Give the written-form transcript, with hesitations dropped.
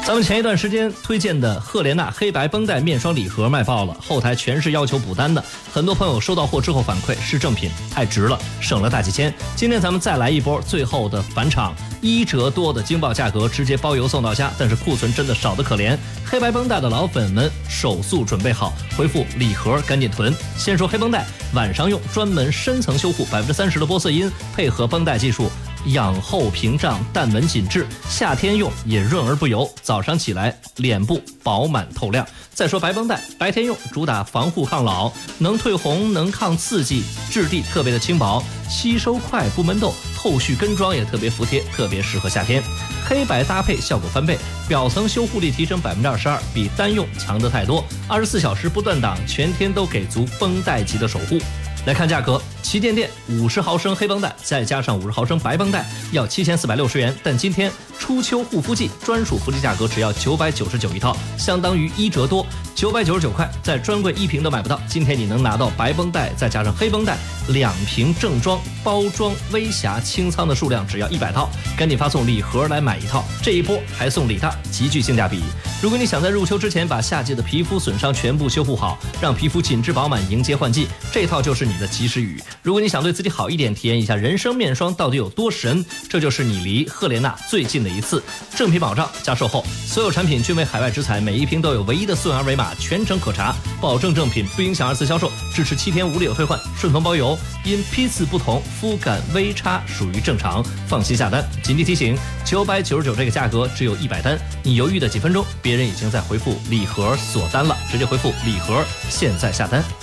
咱们前一段时间推荐的赫莲娜黑白绷带面霜礼盒卖爆了，后台全是要求补单的，很多朋友收到货之后反馈是正品，太值了，省了大几千。今天咱们再来一波最后的返场，1折多的惊爆价格，直接包邮送到家，但是库存真的少得可怜。黑白绷带的老粉们手速准备好，回复礼盒赶紧囤。先说黑绷带，晚上用专门深层修护，30%的玻色因，配合绷带技术。养厚屏障，淡纹紧致，夏天用也润而不油，早上起来脸部饱满透亮。再说白绷带，白天用主打防护抗老，能退红，能抗刺激，质地特别的轻薄，吸收快不闷痘，后续跟妆也特别服帖，特别适合夏天。黑白搭配效果翻倍，表层修护力提升22%，比单用强得太多，24小时不断档，全天都给足绷带级的守护。来看价格，旗舰店50毫升黑绷带再加上50毫升白绷带要7460元，但今天初秋护肤季专属福利价格只要999一套，相当于1折多，999块，在专柜1瓶都买不到。今天你能拿到白绷带再加上黑绷带2瓶正装，包装微瑕清仓的数量只要100套，赶紧发送礼盒来买一套，这一波还送礼大，极具性价比。如果你想在入秋之前把夏季的皮肤损伤全部修护好，让皮肤紧致饱满，迎接换季，这套就是你的及时雨。如果你想对自己好一点，体验一下人生面霜到底有多神，这就是你离赫莲娜最近的一次。正品保障加售后，所有产品均为海外直采，每一瓶都有唯一的溯源二维码，全程可查，保证正品，不影响2次销售，支持7天无理由退换，顺丰包邮。因批次不同，肤感微差属于正常，放心下单。紧急提醒，999这个价格只有100单，你犹豫的几分钟，别人已经在回复礼盒锁单了，直接回复礼盒，现在下单。